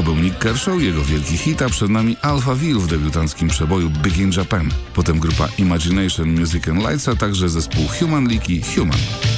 był Nick Kershaw, jego wielki hit, a przed nami Alphaville w debiutanckim przeboju Big in Japan. Potem grupa Imagination Music and Lights, a także zespół Human League i Human.